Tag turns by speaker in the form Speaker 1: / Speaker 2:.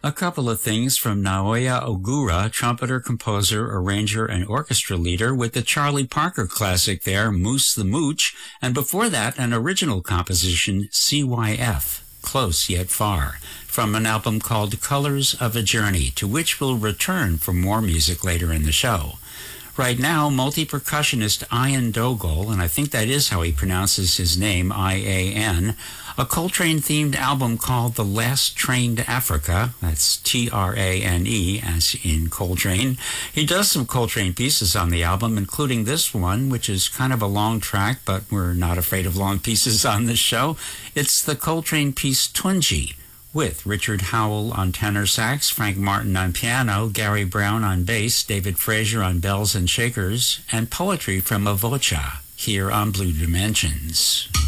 Speaker 1: A couple of things from Naoya Ogura, trumpeter, composer, arranger, and orchestra leader, with the Charlie Parker classic there, Moose the Mooch, and before that, an original composition, CYF, Close Yet Far, from an album called Colors of a Journey, to which we'll return for more music later in the show. Right now, multi-percussionist Ian Dogol, and I think that is how he pronounces his name, I-A-N, a Coltrane-themed album called The Last Train to Africa, that's T-R-A-N-E, as in Coltrane. He does some Coltrane pieces on the album, including this one, which is kind of a long track, but we're not afraid of long pieces on this show. It's the Coltrane piece Tunji, with Richard Howell on tenor sax, Frank Martin on piano, Gary Brown on bass, David Frazier on bells and shakers, and poetry from Avocha here on Blue Dimensions.